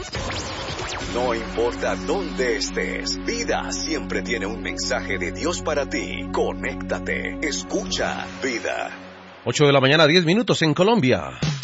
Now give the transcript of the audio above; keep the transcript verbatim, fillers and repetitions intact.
No importa dónde estés, Vida siempre tiene un mensaje de Dios para ti. Conéctate, escucha Vida. ocho de la mañana, diez minutos en Colombia.